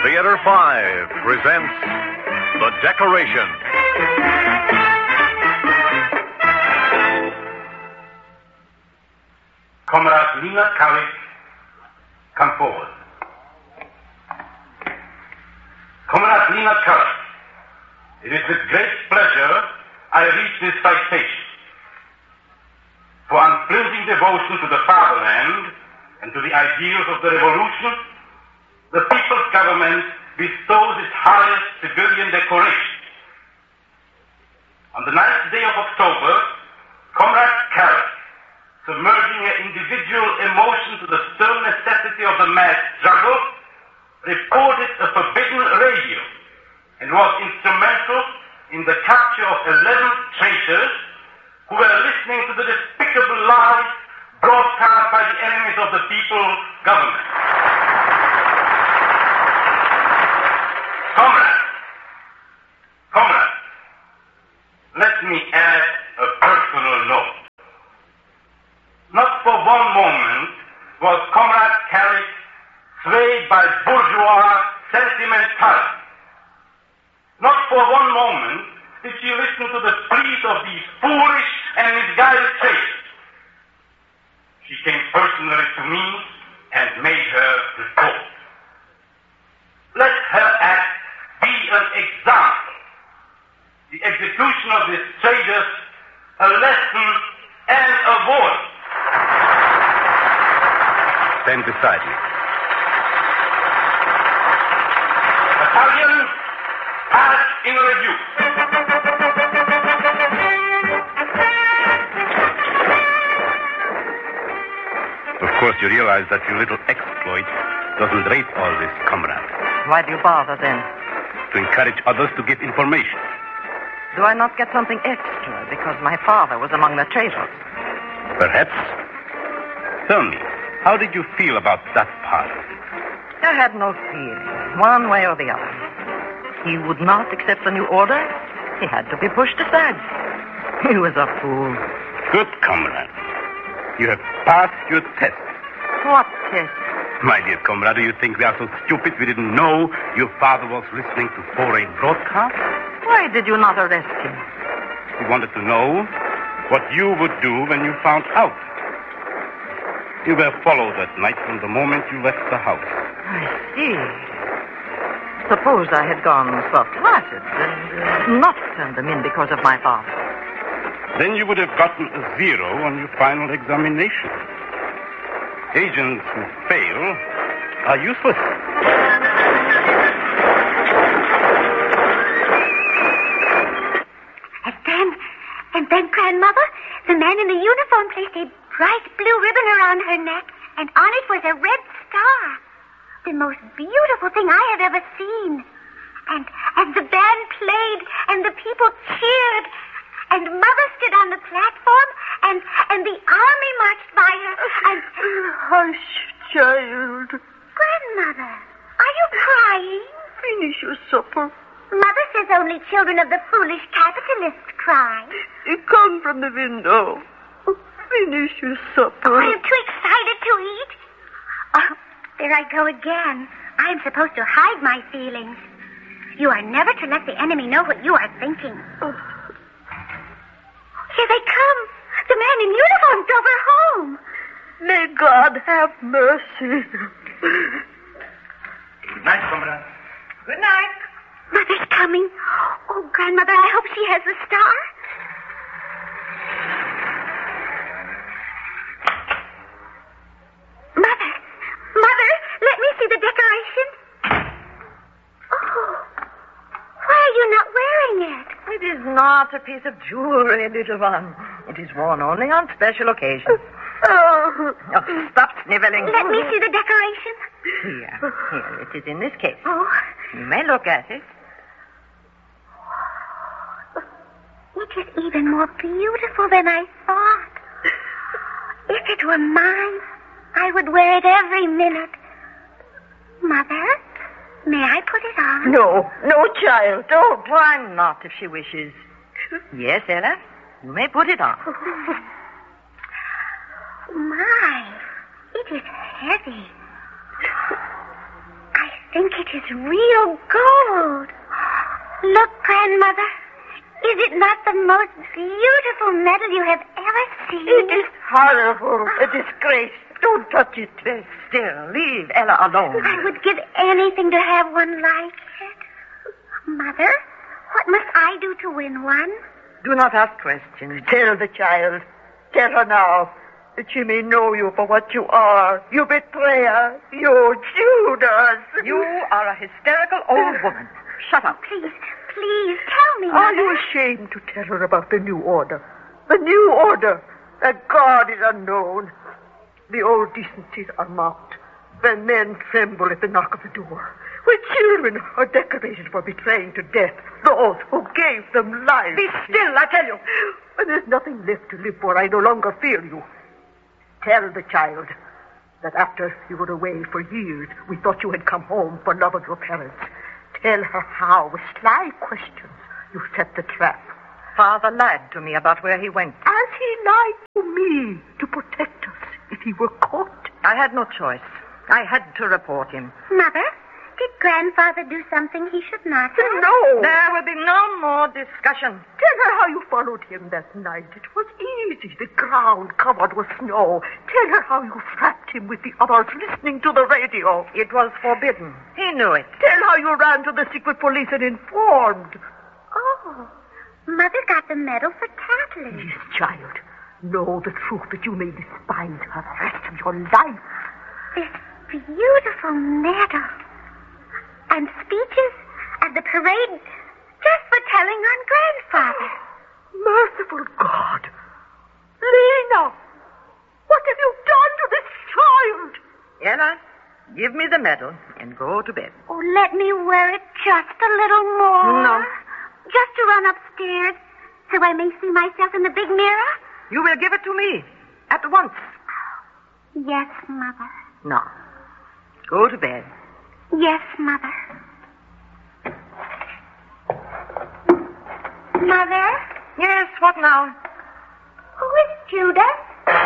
Theater 5 presents The Decoration. Comrade Nina Carrick, come forward. Comrade Nina Carrick, it is with great pleasure I read this citation. For unflinching devotion to the fatherland and to the ideals of the revolution, the People's Government bestows its highest civilian decoration. On the 9th day of October, Comrade Carrick, submerging her individual emotion to the stern necessity of the mass struggle, reported a forbidden radio and was instrumental in the capture of 11 traitors who were listening to the despicable lies broadcast by the enemies of the People's Government. Comrade, let me add a personal note. Not for one moment was Comrade Carrick swayed by bourgeois sentimentality. Not for one moment did she listen to the pleas of these foolish and misguided traitors. She came personally to me and made her report. Let her act be an example. The execution of these traitors a lesson and a warning. Stand beside me. Battalion, pass in review. Of course, you realize that your little exploit doesn't rate all this, comrade. Why do you bother, then? To encourage others to give information. Do I not get something extra because my father was among the traitors? Perhaps. Tell me, how did you feel about that part? I had no feeling, one way or the other. He would not accept the new order. He had to be pushed aside. He was a fool. Good, comrade. You have passed your test. What test? My dear comrade, do you think we are so stupid we didn't know your father was listening to foreign broadcasts? Why did you not arrest him? We wanted to know what you would do when you found out. You were followed that night from the moment you left the house. I see. Suppose I had gone soft-hearted and not turned them in because of my father. Then you would have gotten a 0 on your final examination. Agents who fail are useless. And then, Grandmother, the man in the uniform placed a bright blue ribbon around her neck, and on it was a red star. The most beautiful thing I have ever seen. And the band played, and the people cheered, and Mother stood on the platform, and the army marched by her, and... Hush, child. Grandmother, are you crying? Finish your supper. Mother says only children of the foolish capitalists cry. Come from the window. Finish your supper. I am too excited to eat. Oh, there I go again. I am supposed to hide my feelings. You are never to let the enemy know what you are thinking. Here they come. The man in uniform drove her home. May God have mercy. Good night, comrade. Good night. Mother's coming. Oh, Grandmother, I hope she has the star. Mother, let me see the decoration. Oh, why are you not wearing it? It is not a piece of jewelry, little one. It is worn only on special occasions. Oh, Stop sniveling. Let me see the decoration. Here, it is in this case. Oh, You may look at it. it is even more beautiful than I thought. If it were mine, I would wear it every minute. Mother, may I put it on? no, child, don't. Why not, if she wishes? Yes, Ella, you may put it on. My, it is heavy. I think it is real gold. Look, Grandmother. Is it not the most beautiful medal you have ever seen? It is horrible. A disgrace. Don't touch it. Still, leave Ella alone. I would give anything to have one like it. Mother, what must I do to win one? Do not ask questions. Tell the child. Tell her now that she may know you for what you are. You betrayer. You Judas. You are a hysterical old woman. Shut up. Please, tell me, Mother. Are you ashamed to tell her about the new order? The new order. That God is unknown. The old decencies are mocked. When men tremble at the knock of the door. When children are decorated for betraying to death those who gave them life. Be still, I tell you. When there's nothing left to live for, I no longer fear you. Tell the child that after you were away for years, we thought you had come home for love of your parents. Tell her how, with sly questions, you set the trap. Father lied to me about where he went. As he lied to me to protect us if he were caught. I had no choice. I had to report him. Mother, did Grandfather do something he should not have? No. There will be no more discussion. Tell her how you followed him that night. It was easy, the ground covered with snow. Tell her how you trapped him with the others listening to the radio. It was forbidden. He knew it. Tell how you ran to the secret police and informed. Oh, Mother got the medal for tattling. Yes, child. Know the truth that you may despise her the rest of your life. This beautiful medal. And speeches at the parade just for telling on Grandfather. Merciful God. Lena, what have you done to this child? Ella, give me the medal and go to bed. Oh, let me wear it just a little more. No. Just to run upstairs so I may see myself in the big mirror? You will give it to me at once. Yes, Mother. No. Go to bed. Yes, Mother. Mother? Yes, what now? Who is Judas?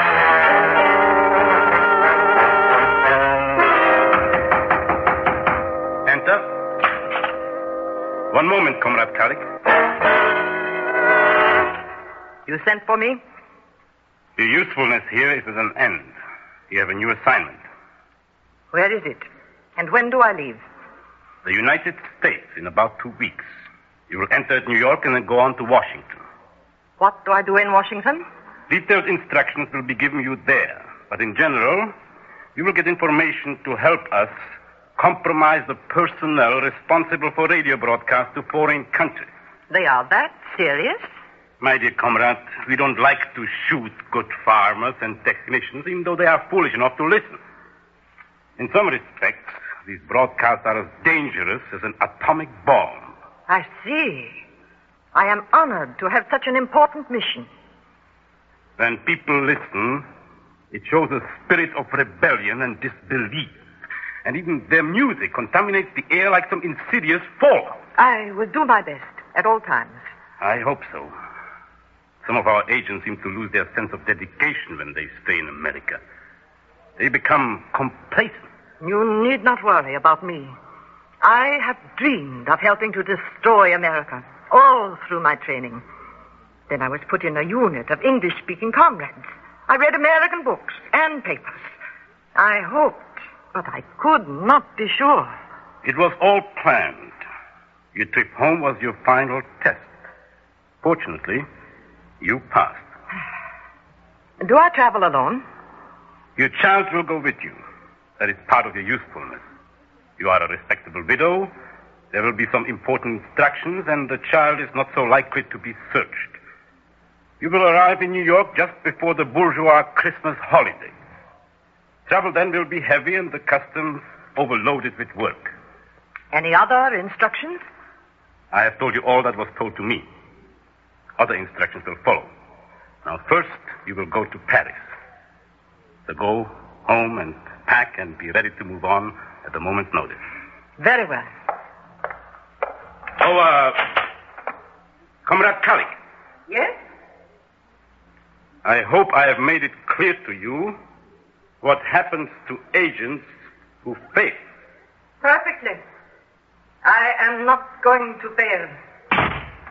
Enter. One moment, Comrade Carrick. You sent for me? Your usefulness here is at an end. You have a new assignment. Where is it? And when do I leave? The United States in about 2 weeks. You will enter at New York and then go on to Washington. What do I do in Washington? Detailed instructions will be given you there. But in general, you will get information to help us compromise the personnel responsible for radio broadcasts to foreign countries. They are that serious? My dear comrade, we don't like to shoot good farmers and technicians, even though they are foolish enough to listen. In some respects, these broadcasts are as dangerous as an atomic bomb. I see. I am honored to have such an important mission. When people listen, it shows a spirit of rebellion and disbelief. And even their music contaminates the air like some insidious fallout. I will do my best at all times. I hope so. Some of our agents seem to lose their sense of dedication when they stay in America. They become complacent. You need not worry about me. I have dreamed of helping to destroy America all through my training. Then I was put in a unit of English-speaking comrades. I read American books and papers. I hoped, but I could not be sure. It was all planned. Your trip home was your final test. Fortunately, you passed. Do I travel alone? Your child will go with you. That is part of your usefulness. You are a respectable widow. There will be some important instructions, and the child is not so likely to be searched. You will arrive in New York just before the bourgeois Christmas holiday. Travel then will be heavy and the customs overloaded with work. Any other instructions? I have told you all that was told to me. Other instructions will follow. Now, first, you will go to Paris. So go home and pack and be ready to move on at a moment's notice. Very well. Oh, Comrade Carrick. Yes? I hope I have made it clear to you what happens to agents who fail. Perfectly. I am not going to fail.